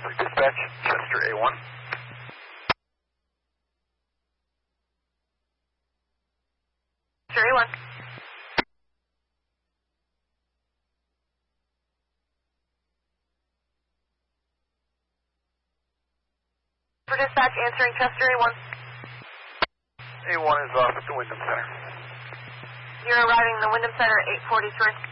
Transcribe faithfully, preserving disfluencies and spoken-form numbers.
for dispatch, Chester A one. Chester A one. For dispatch, answering Chester A one. A one is off at the Wyndham Center. You're arriving in the Wyndham Center at eight forty-three.